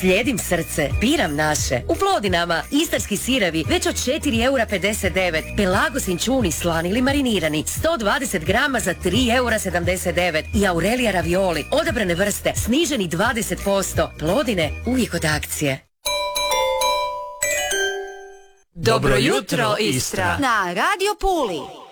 Slijedim srce, biram naše. U Plodinama istarski sirevi već od 4,59 €. Pelagos inčuni slani ili marinirani 120 grama za 3,79 € i Aurelija ravioli odabrane vrste sniženi 20%. Plodine uvijek od akcije. Dobro jutro, Istra! Na Radio Puli.